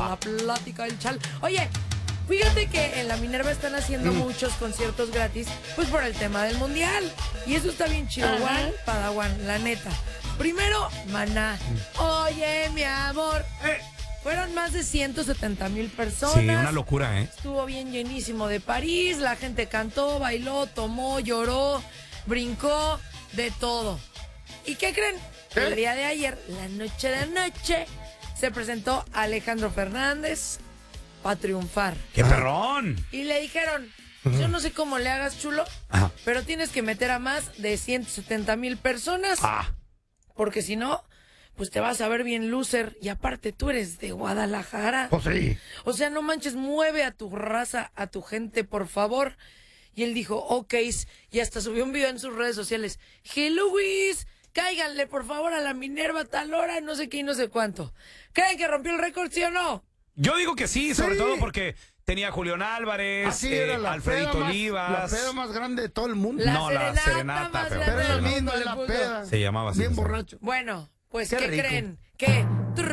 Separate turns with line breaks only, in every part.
la plática del chal. Oye, fíjate que en la Minerva están haciendo muchos conciertos gratis, pues por el tema del mundial. Y eso está bien chido, Juan Padawan, la neta. Primero, Maná. Oye, mi amor. Fueron más de 170,000 personas.
Sí, una locura, ¿eh?
Estuvo bien llenísimo de París. La gente cantó, bailó, tomó, lloró, brincó, de todo. ¿Y qué creen? El día de ayer, la noche de anoche, se presentó Alejandro Fernández para triunfar.
¡Qué perrón!
Y le dijeron, yo no sé cómo le hagas, chulo, pero tienes que meter a más de 170,000 personas. Porque si no, pues te vas a ver bien loser. Y aparte, tú eres de Guadalajara.
Pues sí.
O sea, no manches, mueve a tu raza, a tu gente, por favor. Y él dijo, ok, y hasta subió un video en sus redes sociales. Hello, Luis, cáiganle, por favor, a la Minerva a tal hora, no sé qué y no sé cuánto. ¿Creen que rompió el récord, sí o no?
Yo digo que sí, sobre todo porque tenía a Julián Álvarez,
Así era la
Alfredito
peda
Olivas.
la peda más grande de todo el mundo.
La serenata,
más
pero-
grande
Pero
del
la
mundo
misma
le
la
puso.
peda.
Se llamaba así.
Bien borracho.
Bueno, pues,
Qué
¿qué
rico.
creen? Que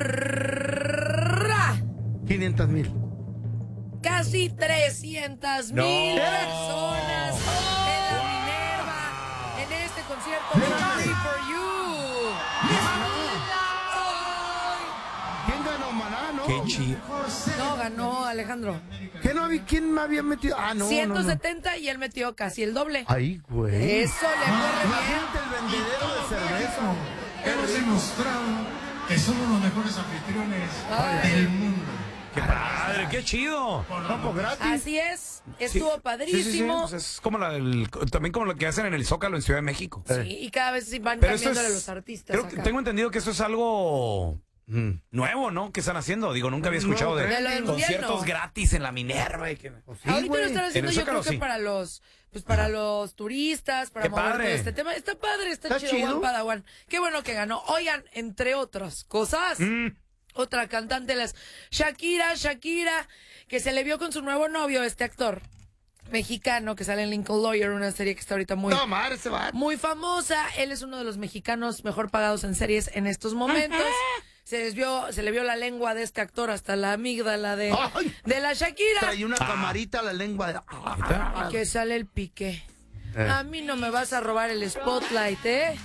500,000.
casi 300,000
No.
personas en la Minerva, en este concierto de Free for You.
¿Quién ganó, Maná, no?
Qué chido.
No, ganó Alejandro.
¿Quién me había metido? Ah, no,
170 y él metió casi el doble.
Ay, güey.
Eso le corre bien.
Imagínate el vendedero de cerveza.
Hemos demostrado que somos los mejores anfitriones del mundo.
¡Qué padre! ¡Qué chido!
No, pues gratis.
Así es, estuvo padrísimo.
Pues es como también como lo que hacen en el Zócalo en Ciudad de México.
Sí, y cada vez sí van
Pero esto
cambiándole
es,
los artistas
creo que
acá.
tengo entendido que eso es algo nuevo, ¿no? Que están haciendo. Digo, nunca había escuchado
No,
de
de lo del mundial,
conciertos
no.
gratis en la Minerva.
Sí,
Ahorita
güey.
lo están haciendo
En el
yo
Zócalo,
creo que
sí.
para los turistas, para
Qué
mover todo
padre.
este tema. Está padre, está
Está
chido,
chido.
Juan Padawan. Qué bueno que ganó. Oigan, entre otras cosas, otra cantante, Shakira, que se le vio con su nuevo novio, este actor mexicano que sale en Lincoln Lawyer, una serie que está ahorita
No, madre, se va.
muy famosa. Él es uno de los mexicanos mejor pagados en series en estos momentos. Se le vio la lengua de este actor hasta la amígdala de la Shakira.
Trae una camarita a la lengua.
Y que sale el piqué. A mí no me vas a robar el spotlight, ¿eh?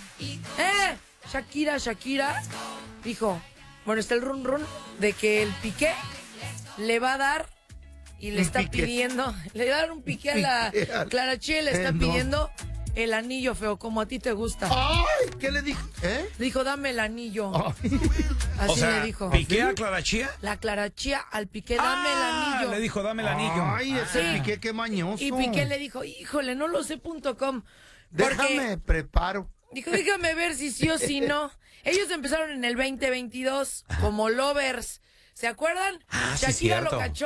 Shakira dijo, bueno, está el run de que el piqué le va a dar y le está pidiendo, le va a dar un piqué a la Clara Chía, le está
No.
pidiendo el anillo, feo, como a ti te gusta.
Ay, ¿qué le dijo?
Dijo, dame el anillo.
Ay.
Así
O sea,
le dijo.
¿piqué a Clara Chía?
La Clara Chía al Piqué, dame el anillo.
Le dijo, dame el anillo.
Ay, ese
Sí.
Piqué, qué mañoso.
Y Piqué le dijo, híjole, no lo sé.com.
Déjame, preparo.
Dijo, déjame ver si sí o si no. Ellos empezaron en el 2022 como lovers. ¿Se acuerdan?
Ah, sí,
Shakira lo
cierto.
cachó